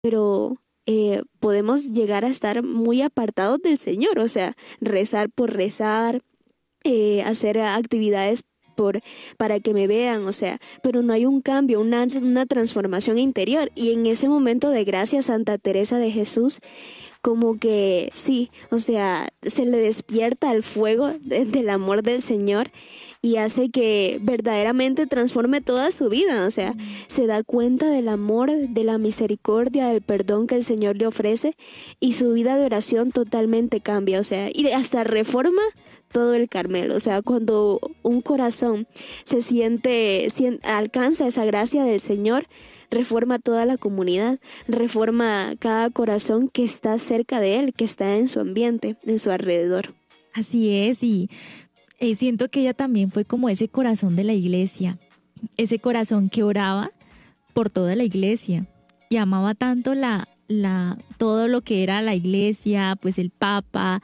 pero podemos llegar a estar muy apartados del Señor, o sea, rezar por rezar, hacer actividades para que me vean, o sea, pero no hay un cambio, una transformación interior. Y en ese momento de gracia, Santa Teresa de Jesús, como que sí, o sea, se le despierta el fuego del amor del Señor y hace que verdaderamente transforme toda su vida, o sea, se da cuenta del amor, de la misericordia, del perdón que el Señor le ofrece y su vida de oración totalmente cambia, o sea, y hasta reforma todo el Carmelo, o sea, cuando un corazón alcanza esa gracia del Señor, reforma toda la comunidad, reforma cada corazón que está cerca de él, que está en su ambiente, en su alrededor. Así es, y siento que ella también fue como ese corazón de la iglesia, ese corazón que oraba por toda la iglesia y amaba tanto todo lo que era la iglesia, pues el Papa,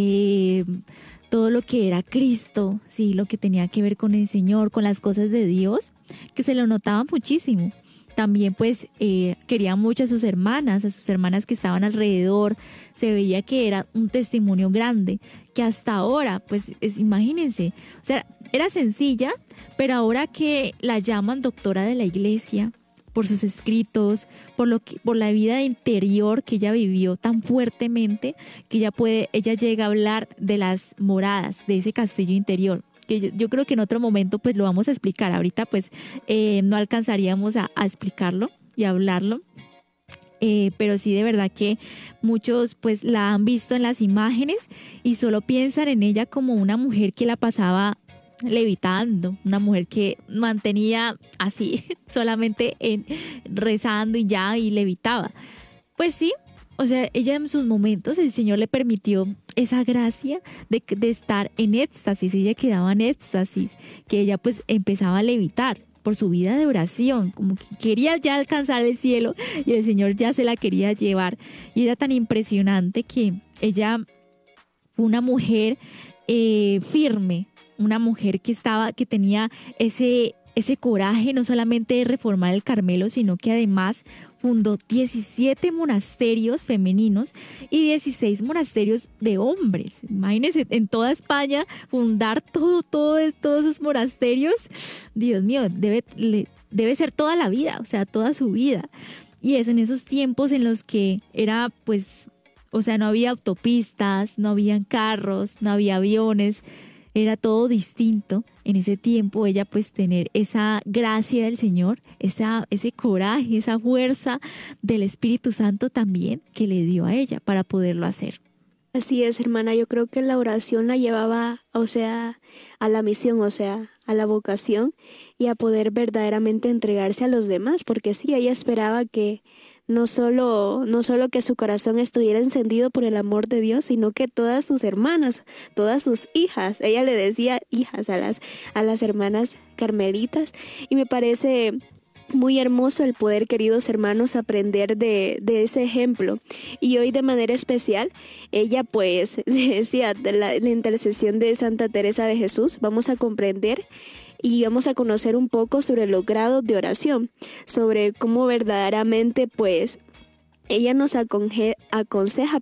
todo lo que era Cristo, sí, lo que tenía que ver con el Señor, con las cosas de Dios, que se lo notaba muchísimo. También pues quería mucho a sus hermanas que estaban alrededor. Se veía que era un testimonio grande, que hasta ahora, pues imagínense, o sea, era sencilla, pero ahora que la llaman doctora de la iglesia, por sus escritos, por la vida interior que ella vivió tan fuertemente, que ella llega a hablar de las moradas, de ese castillo interior, que yo creo que en otro momento pues lo vamos a explicar. Ahorita pues no alcanzaríamos a explicarlo y a hablarlo. Pero sí, de verdad que muchos pues la han visto en las imágenes y solo piensan en ella como una mujer que la pasaba levitando, una mujer que mantenía así solamente rezando y ya, y levitaba. Pues sí, o sea, ella en sus momentos el Señor le permitió esa gracia de estar en éxtasis. Ella quedaba en éxtasis, que ella pues empezaba a levitar por su vida de oración, como que quería ya alcanzar el cielo y el Señor ya se la quería llevar. Y era tan impresionante que ella fue una mujer firme, una mujer que tenía ese coraje no solamente de reformar el Carmelo, sino que además fundó 17 monasterios femeninos y 16 monasterios de hombres. Imagínense, en toda España fundar todos esos monasterios. Dios mío, debe ser toda la vida, o sea, toda su vida. Y es en esos tiempos en los que era pues, o sea, no había autopistas, no habían carros, no había aviones, era todo distinto. En ese tiempo ella pues tener esa gracia del Señor, ese coraje, esa fuerza del Espíritu Santo también que le dio a ella para poderlo hacer. Así es, hermana, yo creo que la oración la llevaba, o sea, a la misión, o sea, a la vocación y a poder verdaderamente entregarse a los demás, porque sí, ella esperaba que no solo que su corazón estuviera encendido por el amor de Dios, sino que todas sus hermanas, todas sus hijas, ella le decía hijas a las hermanas carmelitas, y me parece muy hermoso el poder, queridos hermanos, aprender de ese ejemplo. Y hoy de manera especial, ella pues decía de la intercesión de Santa Teresa de Jesús, vamos a comprender y vamos a conocer un poco sobre los grados de oración, sobre cómo verdaderamente pues ella nos aconseja,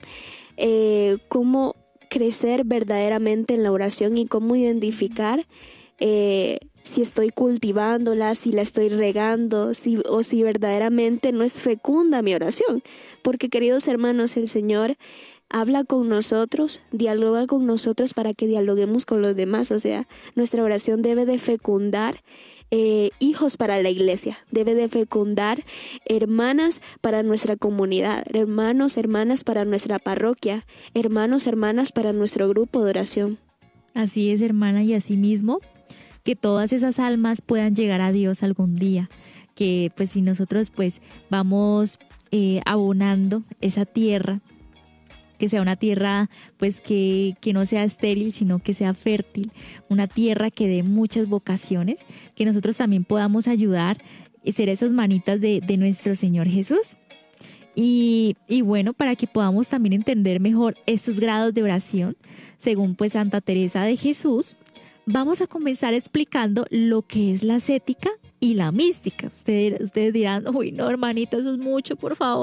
cómo crecer verdaderamente en la oración y cómo identificar si estoy cultivándola, si la estoy regando, o si verdaderamente no es fecunda mi oración. Porque, queridos hermanos, el Señor habla con nosotros, dialoga con nosotros para que dialoguemos con los demás. O sea, nuestra oración debe de fecundar hijos para la iglesia, debe de fecundar hermanas para nuestra comunidad, hermanos, hermanas para nuestra parroquia, hermanos, hermanas para nuestro grupo de oración. Así es, hermana, y así mismo que todas esas almas puedan llegar a Dios algún día, que pues si nosotros pues vamos abonando esa tierra, que sea una tierra pues que no sea estéril, sino que sea fértil, una tierra que dé muchas vocaciones, que nosotros también podamos ayudar y ser esas manitas de nuestro Señor Jesús. Y bueno, para que podamos también entender mejor estos grados de oración, según pues Santa Teresa de Jesús, vamos a comenzar explicando lo que es la ascética y la mística. Ustedes dirán, uy, no, hermanita, eso es mucho, por favor.